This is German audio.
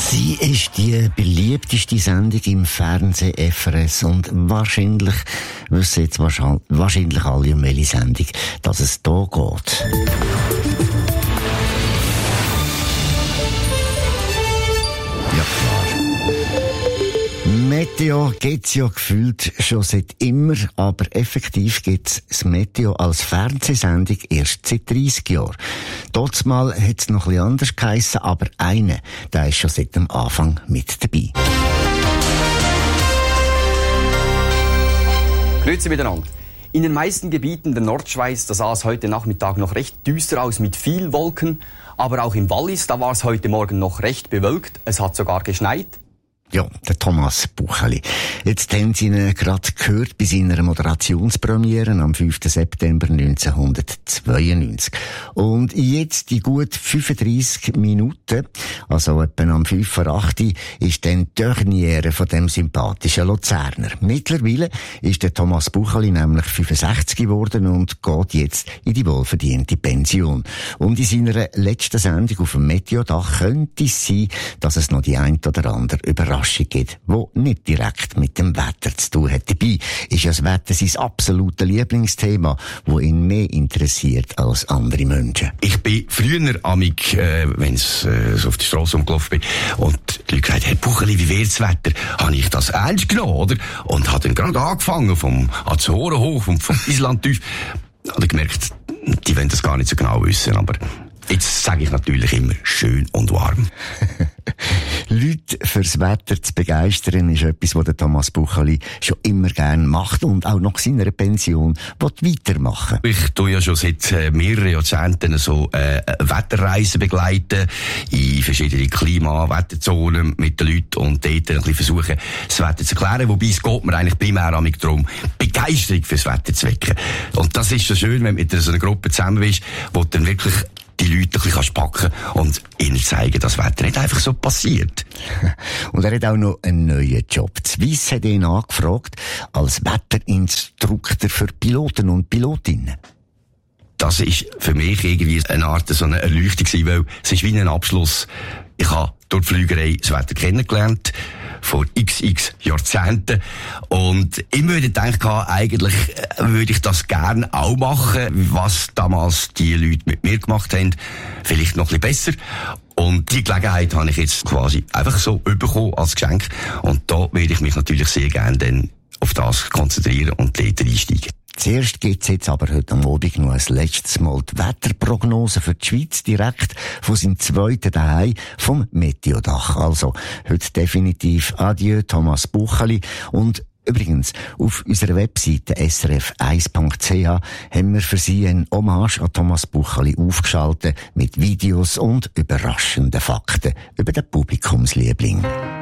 Sie ist die beliebteste Sendung im Fernsehen FRS und wahrscheinlich wissen jetzt wahrscheinlich alle, um welche Sendung dass es hier geht. Ja, klar. Meteo gibt's ja gefühlt schon seit immer, aber effektiv gibt's das Meteo als Fernsehsendung erst seit 30 Jahren. Mal hat's noch ein bisschen anders geheissen, aber einer, der ist schon seit dem Anfang mit dabei. Grüezi miteinander. In den meisten Gebieten der Nordschweiz, da sah es heute Nachmittag noch recht düster aus mit viel Wolken. Aber auch im Wallis, da war es heute Morgen noch recht bewölkt. Es hat sogar geschneit. Ja, der Thomas Bucheli. Jetzt haben Sie ihn gerade gehört bei seiner Moderationspremiere am 5. September 1992. Und jetzt die gut 35 Minuten, also etwa am 5 vor 8 ist dann die Derniere von dem sympathischen Luzerner. Mittlerweile ist der Thomas Bucheli nämlich 65 geworden und geht jetzt in die wohlverdiente Pension. Und in seiner letzten Sendung auf dem Meteodach könnte es sein, dass es noch die ein oder andere Überraschung gibt, die nicht direkt mit dem Wetter zu tun hat. Dabei ist ja das Wetter sein absolutes Lieblingsthema, das ihn mehr interessiert als andere Menschen. Ich bin früher amig, wenn ich so auf die Strasse umgelaufen bin, und die Leute gesagt, Herr Bucheli, wie wird das Wetter? Habe ich das ernst genommen, oder? Und habe dann gerade angefangen, vom Azoren hoch und vom Island tief. Habe ich gemerkt, die wollen das gar nicht so genau wissen, aber jetzt sage ich natürlich immer schön und warm. Leute fürs Wetter zu begeistern ist etwas, was der Thomas Bucheli schon immer gerne macht und auch nach seiner Pension weitermachen. Ich tue ja schon seit mehreren Jahrzehnten so Wetterreisen begleiten in verschiedene Wetterzonen mit den Leuten und dort ein bisschen versuchen, das Wetter zu erklären. Wobei es geht mir eigentlich primär darum, Begeisterung fürs Wetter zu wecken. Und das ist so schön, wenn du mit so einer Gruppe zusammen bist, wo du dann wirklich die Leute ein bisschen packen und ihnen zeigen, dass das Wetter nicht einfach so passiert. Und er hat auch noch einen neuen Job. Die Swiss hat ihn angefragt als Wetterinstruktor für Piloten und Pilotinnen. Das ist für mich irgendwie eine Art so eine Erleuchtung gewesen, weil es ist wie ein Abschluss. Ich habe durch die Flügerei das Wetter kennengelernt, vor XX Jahrzehnten. Und immer wieder gedacht, eigentlich würde ich das gerne auch machen, was damals die Leute mit mir gemacht haben. Vielleicht noch ein bisschen besser. Und die Gelegenheit habe ich jetzt quasi einfach so bekommen als Geschenk. Und da würde ich mich natürlich sehr gerne dann auf das konzentrieren und dort einsteigen. Zuerst gibt's jetzt aber heute am Abend noch ein letztes Mal die Wetterprognose für die Schweiz direkt von seinem zweiten Daheim vom Meteodach. Also, heute definitiv Adieu, Thomas Bucheli. Und übrigens, auf unserer Webseite srf1.ch haben wir für Sie eine Hommage an Thomas Bucheli aufgeschaltet mit Videos und überraschenden Fakten über den Publikumsliebling.